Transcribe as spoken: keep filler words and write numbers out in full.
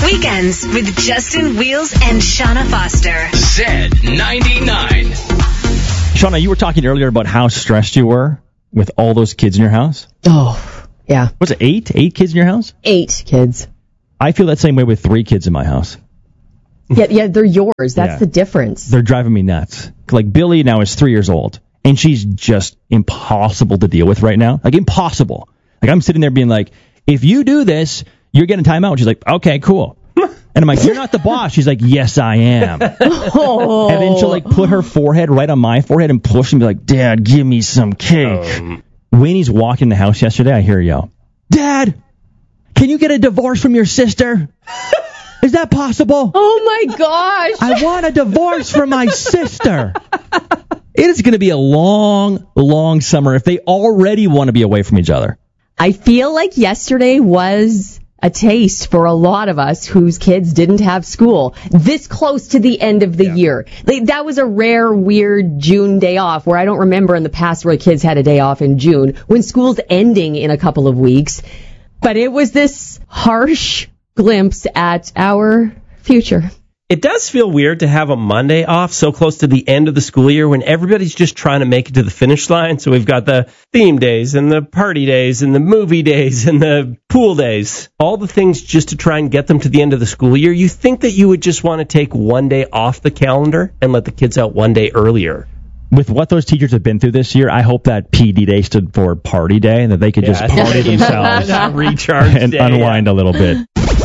Weekends with Justin Wheels and Shauna Foster. Z ninety-nine. Shauna, you were talking earlier about how stressed you were with all those kids in your house. Oh, yeah. Was it eight? Eight kids in your house? Eight kids. I feel that same way with three kids in my house. Yeah, yeah, they're yours. That's Yeah. the difference. They're driving me nuts. Like, Billy now is three years old, and she's just impossible to deal with right now. Like, impossible. Like, I'm sitting there being like, if you do this, you're getting time out. And she's like, okay, cool. And I'm like, you're not the boss. She's like, yes, I am. Oh. And then she'll, like, put her forehead right on my forehead and push and be like, Dad, give me some cake. Um. Winnie's walking in the house yesterday. I hear her yell, Dad, can you get a divorce from your sister? Is that possible? Oh, my gosh. I want a divorce from my sister. It is going to be a long, long summer if they already want to be away from each other. I feel like yesterday was a taste for a lot of us whose kids didn't have school this close to the end of the yeah. year. Like, that was a rare, weird June day off where I don't remember in the past where kids had a day off in June when school's ending in a couple of weeks. But it was this harsh glimpse at our future. It does feel weird to have a Monday off so close to the end of the school year when everybody's just trying to make it to the finish line. So we've got the theme days and the party days and the movie days and the pool days, all the things just to try and get them to the end of the school year. You think that you would just want to take one day off the calendar and let the kids out one day earlier. With what those teachers have been through this year, I hope that P D Day stood for Party Day and that they could yeah, just party themselves recharge and day, unwind yeah. a little bit.